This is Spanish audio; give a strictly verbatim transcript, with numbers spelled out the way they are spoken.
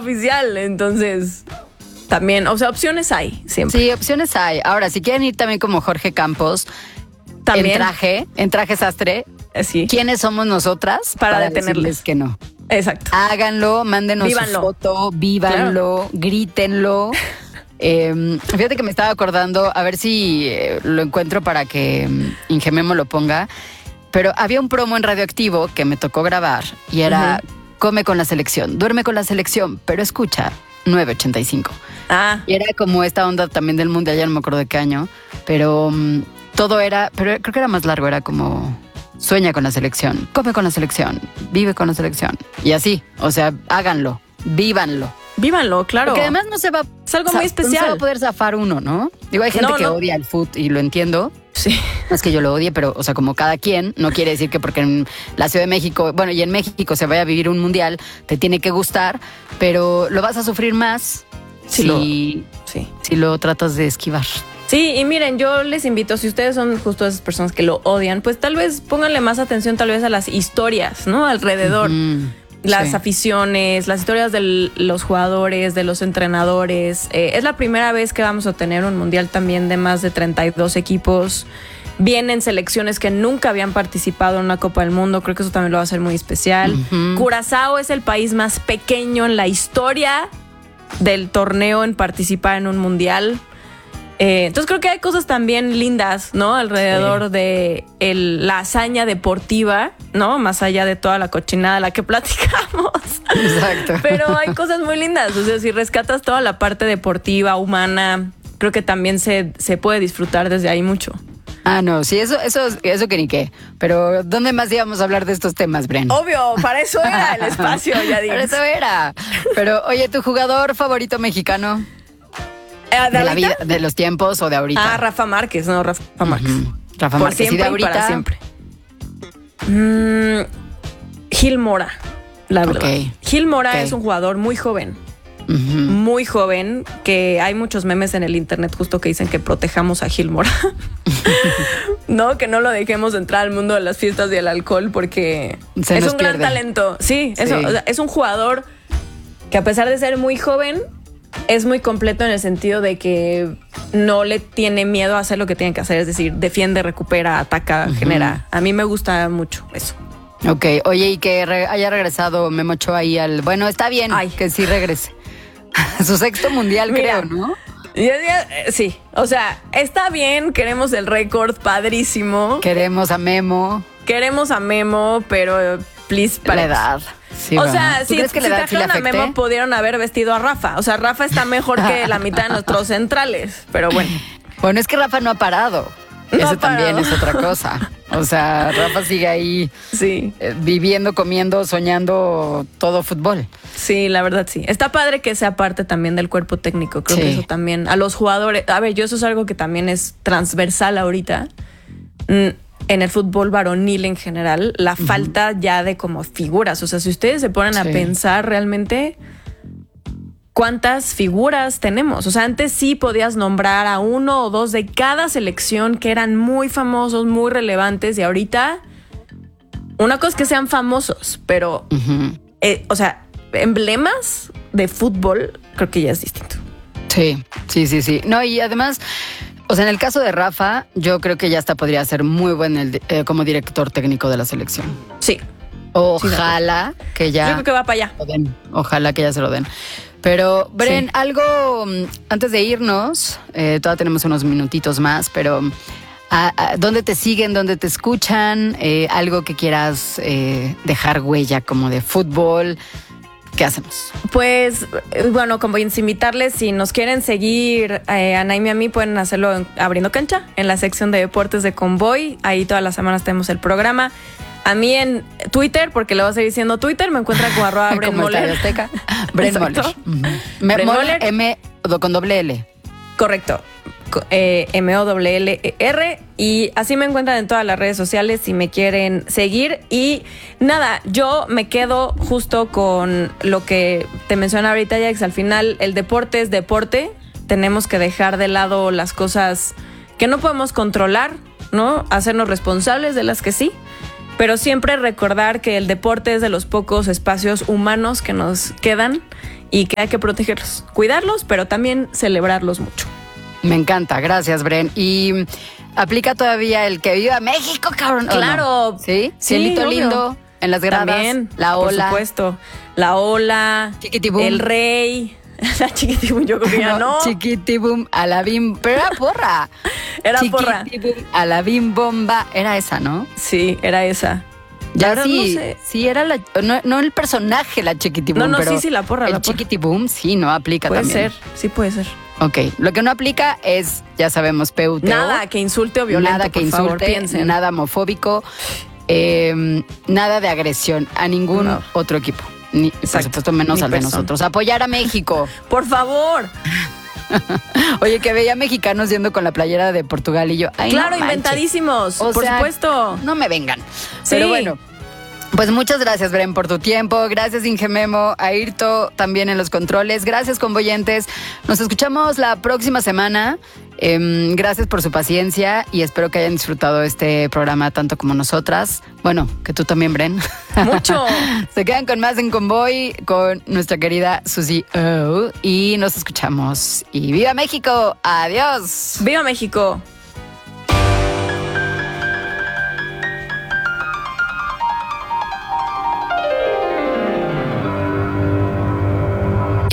oficial. Entonces, también, o sea, opciones hay siempre. Sí, opciones hay. Ahora, si quieren ir también como Jorge Campos, también en traje, en traje sastre, sí. ¿Quiénes somos nosotras para, para detenerles que no? Exacto. Háganlo, mándenos vívanlo. su foto, vívanlo, claro. Grítenlo. Eh, fíjate que me estaba acordando, a ver si eh, lo encuentro para que um, Ingememo lo ponga, pero había un promo en Radioactivo que me tocó grabar y era uh-huh. come con la selección, duerme con la selección, pero escucha nueve ochenta y cinco. Ah. Y era como esta onda también del mundial, ya no me acuerdo de qué año, pero um, todo era, pero creo que era más largo, era como sueña con la selección, come con la selección, vive con la selección y así, o sea, háganlo, vívanlo. Vívanlo, claro. Porque además no se va... Es algo muy especial. No se va a poder zafar uno, ¿no? Digo, hay gente no, que no. odia el fútbol y lo entiendo. Sí. No es que yo lo odie, pero, o sea, como cada quien, no quiere decir que porque en la Ciudad de México, bueno, y en México se vaya a vivir un mundial, te tiene que gustar, pero lo vas a sufrir más sí, si, lo, sí. si lo tratas de esquivar. Sí, y miren, yo les invito, si ustedes son justo esas personas que lo odian, pues tal vez pónganle más atención tal vez a las historias, ¿no? Alrededor. Uh-huh. Las sí. aficiones, las historias de los jugadores, de los entrenadores. Eh, es la primera vez que vamos a tener un mundial también de más de treinta y dos equipos. Vienen selecciones que nunca habían participado en una Copa del Mundo. Creo que eso también lo va a hacer muy especial. Uh-huh. Curazao es el país más pequeño en la historia del torneo en participar en un mundial. Eh, entonces creo que hay cosas también lindas, ¿no? Alrededor sí. de el, la hazaña deportiva, ¿no? Más allá de toda la cochinada de la que platicamos. Exacto. Pero hay cosas muy lindas. O sea, si rescatas toda la parte deportiva, humana, creo que también se, se puede disfrutar desde ahí mucho. Ah, no, sí, eso, eso, eso que ni qué. Pero ¿dónde más íbamos a hablar de estos temas, Bren? Obvio, para eso era el espacio, ya digo. Para eso era. Pero, oye, ¿tu jugador favorito mexicano? ¿De, ¿De la vida, de los tiempos o de ahorita? Ah, Rafa Márquez, no, Rafa Márquez. Uh-huh. Rafa Por Márquez, siempre ¿y de ahorita? Y para siempre. Mm, Gil Mora, la verdad. Okay. Gil Mora okay. es un jugador muy joven. Uh-huh. Muy joven, que hay muchos memes en el internet justo que dicen que protejamos a Gil Mora. No, que no lo dejemos entrar al mundo de las fiestas y el alcohol porque Se es un pierde. gran talento. Sí, sí. Eso, o sea, es un jugador que a pesar de ser muy joven, es muy completo en el sentido de que no le tiene miedo a hacer lo que tiene que hacer. Es decir, defiende, recupera, ataca, uh-huh. genera. A mí me gusta mucho eso. Ok, oye, y que re- haya regresado Memo Ochoa ahí al... Bueno, está bien Ay. que sí regrese. Su sexto mundial, Mira, creo, ¿no? Yo, yo, sí, o sea, está bien, queremos el récord, padrísimo. Queremos a Memo. Queremos a Memo, pero please, para la edad. Sí, o bueno. sea, si, que si trajeron a Memo, pudieron haber vestido a Rafa. O sea, Rafa está mejor que la mitad de nuestros centrales, pero bueno. Bueno, es que Rafa no ha parado. No Eso ha parado. también es otra cosa. O sea, Rafa sigue ahí sí. eh, viviendo, comiendo, soñando todo fútbol. Sí, la verdad sí. Está padre que sea parte también del cuerpo técnico. Creo sí. que eso también, a los jugadores... A ver, yo eso es algo que también es transversal ahorita. Mm. En el fútbol varonil en general, la uh-huh. falta ya de como figuras. O sea, si ustedes se ponen sí. a pensar realmente cuántas figuras tenemos. O sea, antes sí podías nombrar a uno o dos de cada selección que eran muy famosos, muy relevantes. Y ahorita, una cosa es que sean famosos, pero, uh-huh. eh, o sea, emblemas de fútbol, creo que ya es distinto. Sí, sí, sí, sí. No, y además... O sea, en el caso de Rafa, yo creo que ya hasta podría ser muy buen el, eh, como director técnico de la selección. Sí. Ojalá sí, que ya... Yo creo que va para allá. Lo den. Ojalá que ya se lo den. Pero, Bren, sí. algo... Antes de irnos, eh, todavía tenemos unos minutitos más, pero... A, a, ¿Dónde te siguen? ¿Dónde te escuchan? Eh, algo que quieras eh, dejar huella como de fútbol... ¿Qué hacemos? Pues, bueno, como invitarles, si nos quieren seguir eh, a Naime y a mí, pueden hacerlo en, abriendo cancha, en la sección de deportes de Convoy. Ahí todas las semanas tenemos el programa. A mí en Twitter, porque le voy a seguir diciendo Twitter, me encuentran como arroba Bren Moller. Bren Moller. Uh-huh. Bren Moller, M con doble L. Correcto. Eh, M O L L E R y así me encuentran en todas las redes sociales si me quieren seguir. Y nada, yo me quedo justo con lo que te mencioné ahorita, Jax. Al final el deporte es deporte. Tenemos que dejar de lado las cosas que no podemos controlar, ¿no? Hacernos responsables de las que sí, pero siempre recordar que el deporte es de los pocos espacios humanos que nos quedan y que hay que protegerlos, cuidarlos, pero también celebrarlos mucho. Me encanta, gracias, Bren. Y aplica todavía el que viva México, cabrón. Claro. No? ¿Sí? Sí, Cielito obvio. lindo en las gradas. También, la ola. por supuesto. La ola. Chiquitibum. El rey. La chiquitibum, yo creo que ya no. Chiquitibum, a la bim. Pero era porra. Era porra. Chiquitibum, a la bim bomba. Era esa, ¿no? Sí, era esa. Ya Ahora sí, no sé. sí era la, no, no el personaje, la Chiquitibum. No, no, pero sí, sí, la porra, el la porra. Chiquitibum, sí, no aplica Puede también. ser, sí puede ser. Ok, lo que no aplica es, ya sabemos, P U T O. Nada que insulte o violente, Nada que por favor, insulte, piensen. nada homofóbico, eh, nada de agresión a ningún No. otro equipo. Ni, por Exacto. supuesto, menos Ni al de persona. nosotros. Apoyar a México. Por favor. Oye, que veía mexicanos yendo con la playera de Portugal y yo. Ay, Claro, no manches. inventadísimos, O por sea, supuesto. No me vengan. Sí. Pero bueno. Pues muchas gracias, Bren, por tu tiempo. Gracias, Ingememo, Airto también en los controles. Gracias, convoyentes. Nos escuchamos la próxima semana. Eh, gracias por su paciencia y espero que hayan disfrutado este programa tanto como nosotras. Bueno, que tú también, Bren. Mucho. Se quedan con más en Convoy con nuestra querida Susie O y nos escuchamos. Y ¡viva México! ¡Adiós! ¡Viva México!